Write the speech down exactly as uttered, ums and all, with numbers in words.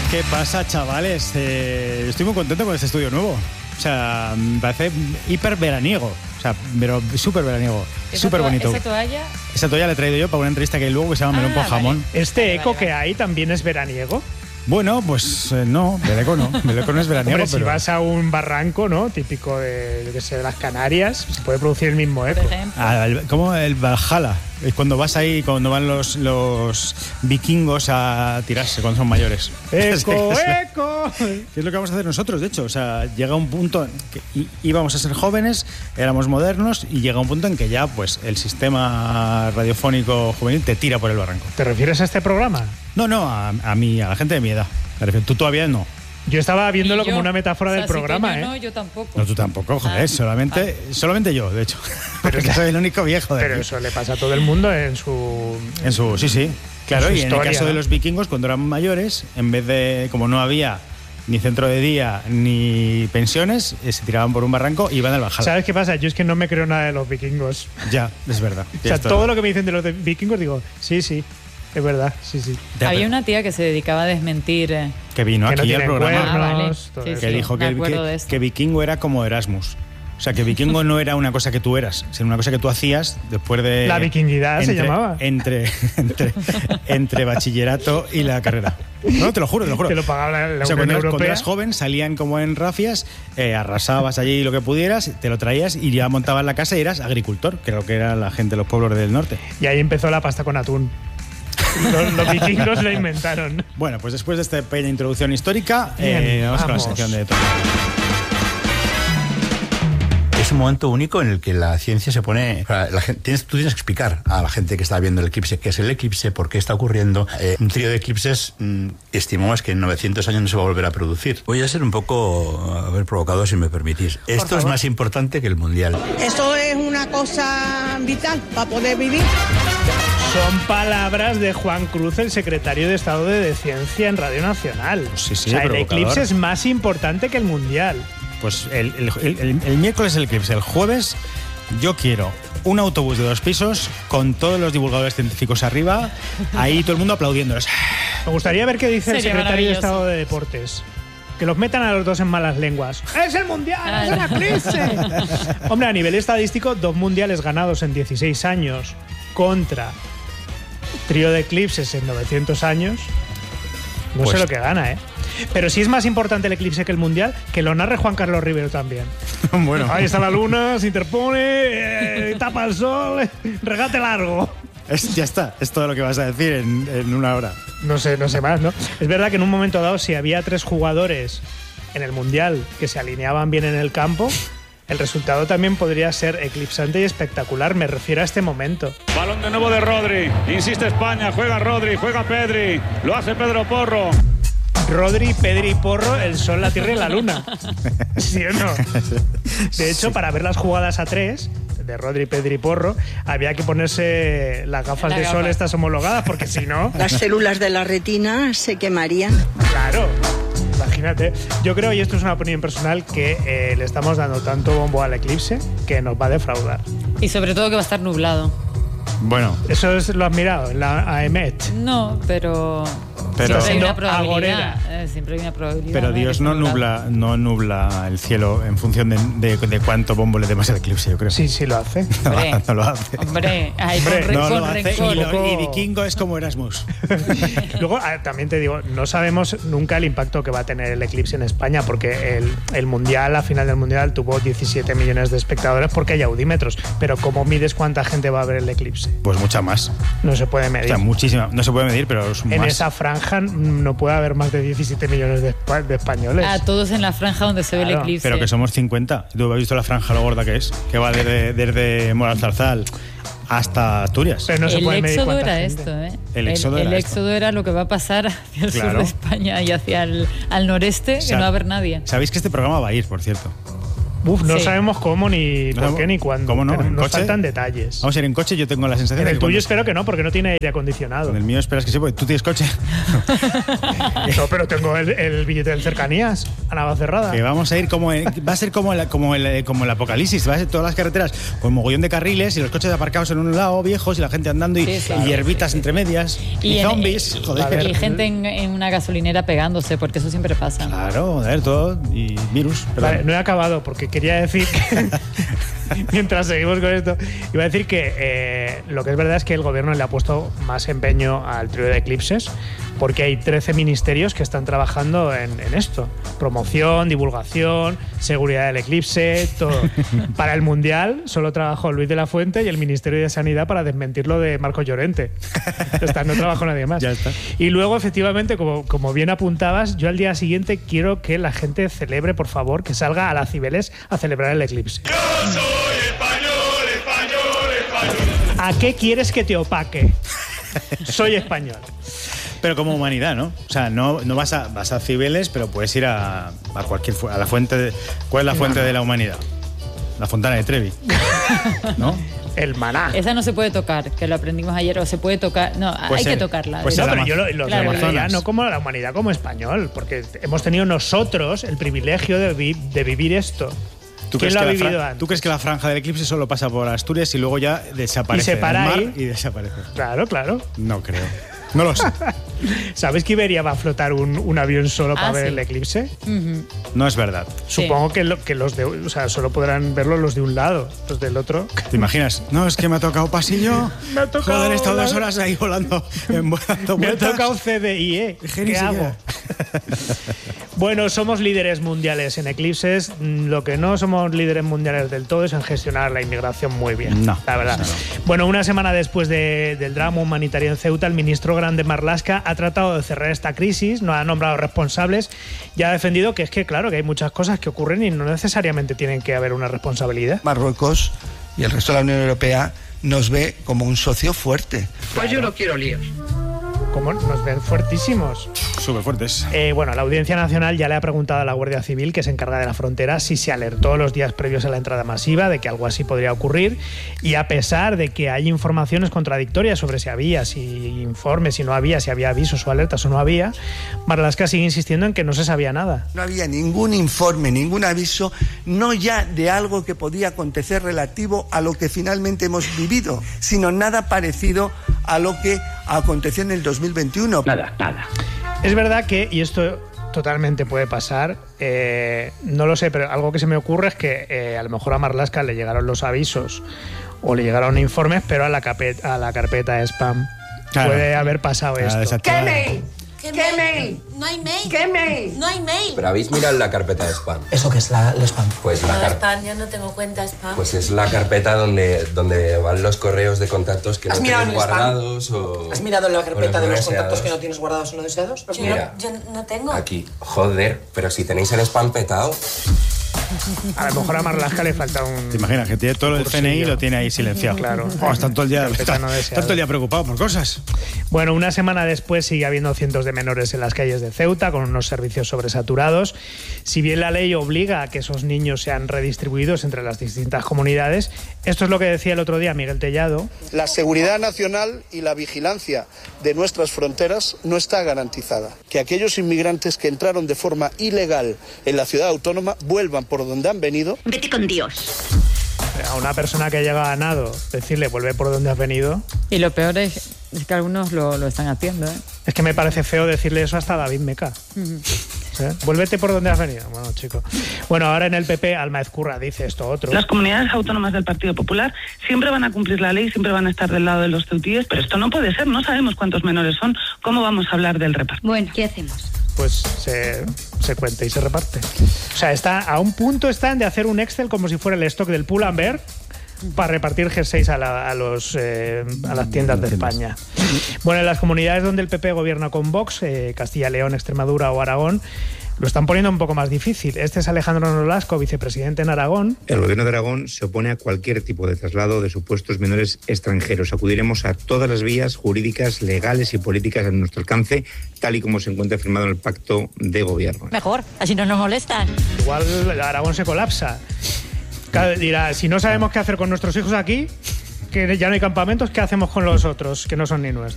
¿Qué pasa, chavales? Eh, estoy muy contento con este estudio nuevo. O sea, me parece hiper veraniego. O sea, pero súper veraniego. Súper bonito. ¿Esa toalla? Esa toalla la he traído yo para una entrevista que hay luego que se llama Melón Ah, con jamón. vale. ¿Este Vale, eco vale, que vale. hay también es veraniego? Bueno, pues eh, no, Beleco no. Beleco no es veraniego, Hombre, si pero... vas a un barranco, ¿no? Típico de, yo qué sé, de las Canarias, se puede producir el mismo eco. Por ejemplo. Ah, el- como el Valhalla. Es cuando vas ahí, cuando van los, los vikingos a tirarse cuando son mayores. ¡Eco, Es- eco! ¿Qué es lo que vamos a hacer nosotros, de hecho? O sea, llega un punto en que í- íbamos a ser jóvenes, éramos modernos y llega un punto en que ya pues el sistema radiofónico juvenil te tira por el barranco. ¿Te refieres a este programa? No, no, a, a mí, a la gente de mi edad. Me refiero. Tú todavía no. Yo estaba viéndolo Ni yo. como una metáfora O sea, del sí que programa, yo ¿eh? No, yo tampoco. No, tú tampoco, joder, Ah, solamente, solamente yo, de hecho. Pero es que soy el único viejo de Pero aquí. eso le pasa a todo el mundo en su... En su, sí, sí. Claro, su y en el historia, caso de ¿no? los vikingos, cuando eran mayores, en vez de, como no había ni centro de día ni pensiones, eh, se tiraban por un barranco y iban al Valhalla. ¿Sabes qué pasa? Yo es que no me creo nada de los vikingos. Ya, es verdad. O sea, todo lo que me dicen de los de vikingos, digo, sí, sí, es verdad, sí, sí. Había una tía que se dedicaba a desmentir. eh, que vino que no aquí al tienen programa, Ah, vale. cuernos, todo Sí, eso. que dijo me que, acuerdo que- de esto. que vikingo era como Erasmus. O sea, que vikingo no era una cosa que tú eras, sino una cosa que tú hacías después de... La vikinguidad se entre- llamaba. Entre, entre, entre bachillerato y la carrera. No, te lo juro, te lo juro. Que lo pagaba la, la O sea, Unión cuando eras, cuando Europea. eras joven salían como en rafias, eh, arrasabas allí lo que pudieras, te lo traías y ya montabas la casa y eras agricultor, que era lo que era la gente de los pueblos del norte. Y ahí empezó la pasta con atún. Los, los vikingos lo inventaron. Bueno, pues después de esta pequeña introducción histórica, Bien, eh, vamos, con la vamos. sección de todo. Es un momento único en el que la ciencia se pone... o sea, la gente, tienes, tú tienes que explicar a la gente que está viendo el eclipse qué es el eclipse, por qué está ocurriendo. Eh, un trío de eclipses mmm, estimamos que en novecientos años no se va a volver a producir. Voy a ser un poco a ver provocado, si me permitís. Esto favor. es más importante que el Mundial. Eso es una cosa vital para poder vivir. Son palabras de Juan Cruz, el secretario de Estado de Ciencia en Radio Nacional. Sí, sí, o sea, el provocador. eclipse es más importante que el Mundial. Pues el, el, el- el- el miércoles el eclipse, el jueves yo quiero un autobús de dos pisos con todos los divulgadores científicos arriba, ahí todo el mundo aplaudiéndolos. Me gustaría ver qué dice el Sería secretario de maravilloso. Estado de Deportes. Que los metan a los dos en malas lenguas. ¡Es el Mundial! ¡Es el eclipse! Hombre, a nivel estadístico, dos mundiales ganados en dieciséis años contra trío de eclipses en novecientos años. No Pues- sé lo que gana, ¿eh? Pero si es más importante el eclipse que el Mundial, que lo narre Juan Carlos Rivero también. Bueno, Ahí está la luna, se interpone, eh, tapa el sol, regate largo. es- ya está, es todo lo que vas a decir en, en una hora. No sé, no sé más, ¿no? Es verdad que en un momento dado, si había tres jugadores en el Mundial que se alineaban bien en el campo, el resultado también podría ser eclipsante y espectacular. Me refiero a este momento. Balón de nuevo de Rodri. Insiste España. Juega Rodri, juega Pedri. Lo hace Pedro Porro. Rodri, Pedri y Porro, el sol, la tierra y la luna. ¿Sí o no? De hecho, para ver las jugadas a tres de Rodri, Pedri y Porro, había que ponerse las gafas Las de sol gafas. estas homologadas, porque si no, Las células de la retina se quemarían. claro. Imagínate. Yo creo, y esto es una opinión personal, que eh, le estamos dando tanto bombo al eclipse que nos va a defraudar. Y sobre todo que va a estar nublado. Bueno, Eso es, lo has mirado en la A M E T. No, pero. Pero- siempre hay una Siendo probabilidad. agorera. eh, siempre hay una probabilidad. pero ¿no? de Dios que no esté nublado. nubla, no nubla el cielo en función de, de- de cuánto bombo le demos al eclipse, yo creo. Sí, sí lo hace. No, Hombre, no lo hace. Hombre, ay, Hombre, con, re- No con lo hace rencor. y, lo- Loco. y vikingo es como Erasmus. Luego, ah, también te digo, no sabemos nunca el impacto que va a tener el eclipse en España, porque el, el Mundial, a final del Mundial, tuvo diecisiete millones de espectadores porque hay audímetros. Pero ¿cómo mides cuánta gente va a ver el eclipse? Pues mucha más. No se puede O medir. sea, muchísima. No se puede medir, pero es En más. esa franja mm, no puede haber más de diecisiete millones de, espa- de españoles. A todos en la franja donde se ve Claro, el eclipse. Pero que somos cincuenta. ¿Tú has visto la franja lo gorda que es? Que va desde, desde Moralzarzal hasta Asturias. Pero no se el puede medir éxodo cuánta era gente. esto, ¿eh? El éxodo el, era éxodo era lo que va a pasar hacia el sur Claro. de España y hacia el al noreste, O sea, que no va a haber nadie. Sabéis que este programa va a ir, por cierto. Uf, no Sí. sabemos cómo, ni No por sabemos- qué, ni cuándo. ¿Cómo no? Pero ¿En nos coche? faltan detalles. Vamos a ir en coche, yo tengo la sensación En de el que tuyo cuando- espero que no, porque no tiene aire acondicionado. En el mío esperas que sí, porque tú tienes coche. No, pero tengo el, el billete del cercanías a nava cerrada. Que vamos a ir como en- va a ser como el, como el, como el apocalipsis, va a ser todas las carreteras con mogollón de carriles y los coches aparcados en un lado, viejos, y la gente andando y, Sí, sí. y hierbitas entre medias y, en- zombies, y- joder. y gente en, en una gasolinera pegándose, porque eso siempre pasa. Claro, joder, todo y virus. perdón. Vale, no he acabado porque quería decir que, mientras seguimos con esto, iba a decir que eh, lo que es verdad es que el gobierno le ha puesto más empeño al trío de eclipses, porque hay trece ministerios que están trabajando en, en esto. Promoción, divulgación, seguridad del eclipse, todo. Para el Mundial solo trabajó Luis de la Fuente y el Ministerio de Sanidad para desmentirlo de Marco Llorente. Ya está, no trabajó nadie más. Ya está. Y luego, efectivamente, como, como bien apuntabas, yo al día siguiente quiero que la gente celebre, por favor, que salga a las Cibeles a celebrar el eclipse. Yo soy español, español, español. ¿A qué quieres que te opaque? Soy español. Pero como humanidad, ¿no? O sea, no, no vas a vas a Cibeles, pero puedes ir a, a cualquier fu- a la fuente de, ¿cuál es la fuente de la humanidad? La Fontana de Trevi. ¿No? El maná. Esa no se puede tocar, que lo aprendimos ayer, o se puede tocar. No, Pues hay sí. que tocarla. Pues No, el pero Ama- yo lo, lo Claro, digo Amazonas. ya no como la humanidad, como español, porque hemos tenido nosotros el privilegio de, vi- de vivir esto. ¿Tú ¿Quién crees, lo ha que la vivido fra- antes? ¿Tú crees que la franja del eclipse solo pasa por Asturias y luego ya desaparece Y se para en el mar ahí? y desaparece? Claro, claro. No creo. No lo sé. ¿Sabes que Iberia va a flotar un, un avión solo para Ah, ver sí. el eclipse? No es verdad. Sí. Supongo que, lo- que los de, o sea, solo podrán verlo los de un lado, los del otro. ¿Te imaginas? No, es que me ha tocado pasillo. Me ha tocado Joder, he estado dos volar. horas ahí volando, en- dando Me ha vueltas. tocado C D I, ¿eh? Es que ni ¿Qué hago? siquiera. Bueno, somos líderes mundiales en eclipses. Mm, Lo que no somos líderes mundiales del todo es en gestionar la inmigración muy bien. No, la verdad. eso Bueno, una semana después de- del drama humanitario en Ceuta, el ministro Grande Marlaska ha tratado de cerrar esta crisis, no ha nombrado responsables y ha defendido que es que, claro, que hay muchas cosas que ocurren y no necesariamente tienen que haber una responsabilidad. Marruecos y el resto de la Unión Europea nos ve como un socio fuerte. Pues yo no quiero líos. Como nos ven fuertísimos. Súper fuertes. Eh, bueno, la Audiencia Nacional ya le ha preguntado a la Guardia Civil, que se encarga de la frontera, si se alertó los días previos a la entrada masiva de que algo así podría ocurrir. Y a pesar de que hay informaciones contradictorias sobre si había, si informes, si no había, si había avisos o alertas o no había, Marlaska sigue insistiendo en que no se sabía nada. No había ningún informe, ningún aviso, no ya de algo que podía acontecer relativo a lo que finalmente hemos vivido, sino nada parecido a lo que aconteció en el dos mil veintiuno. Nada, nada. Es verdad que, y esto totalmente puede pasar, eh, no lo sé, pero algo que se me ocurre es que eh, a lo mejor a Marlaska le llegaron los avisos o le llegaron informes, pero a la, capet- a la carpeta de spam Claro. puede haber pasado Ah, esto. desactivado. ¿Qué mail? No hay mail. ¿Qué mail? No hay mail. Pero habéis mirado la carpeta de spam. ¿Eso qué es la, el spam? Pues la No, car- spam, yo no tengo cuenta spam. pues es la carpeta donde, donde van los correos de contactos que no ¿Has mirado tienes en el spam? guardados o. ¿Has mirado en la o carpeta de los deseados. contactos que no tienes guardados o no deseados? ¿Los yo, mira. yo no tengo. Aquí, joder, pero si tenéis el spam petado. A lo mejor a Marlaska le falta un... ¿Te imaginas que tiene todo el C N I y lo tiene ahí silenciado? Claro. Oh, está todo el día, Carpeta está, no está deseada. todo el día preocupado por cosas. Bueno, una semana después sigue habiendo cientos de menores en las calles de Ceuta con unos servicios sobresaturados. Si bien la ley obliga a que esos niños sean redistribuidos entre las distintas comunidades, esto es lo que decía el otro día Miguel Tellado. La seguridad nacional y la vigilancia de nuestras fronteras no está garantizada. Que aquellos inmigrantes que entraron de forma ilegal en la ciudad autónoma vuelvan por donde han venido. Vete con Dios. A una persona que llega a nado, decirle vuelve por donde has venido, Y lo peor es, es que algunos lo, lo están haciendo, ¿eh? es que me parece feo decirle eso hasta a David Meca. ¿Eh? Vuélvete por donde has venido. Bueno, chico. Bueno, ahora en el P P, Alma Ezcurra dice esto otro. Las comunidades autónomas del Partido Popular siempre van a cumplir la ley, siempre van a estar del lado de los ceutíes, pero esto no puede ser, no sabemos cuántos menores son, ¿cómo vamos a hablar del reparto? Bueno, ¿qué hacemos? Pues se, se cuenta y se reparte. O sea, está a un punto están de hacer un Excel como si fuera el stock del Pull&Bear para repartir jerseys a, la- a, los, eh, a las tiendas de España. Bueno, en las comunidades donde el P P gobierna con Vox, eh, Castilla, León, Extremadura o Aragón, lo están poniendo un poco más difícil. Este es Alejandro Nolasco, vicepresidente en Aragón. El gobierno de Aragón se opone a cualquier tipo de traslado de supuestos menores extranjeros. Acudiremos a todas las vías jurídicas, legales y políticas a nuestro alcance, tal y como se encuentra firmado en el pacto de gobierno. Mejor, así no nos molestan. Igual Aragón se colapsa. Dirá, si no sabemos qué hacer con nuestros hijos aquí, que ya no hay campamentos, ¿qué hacemos con los otros que no son ni nuestros?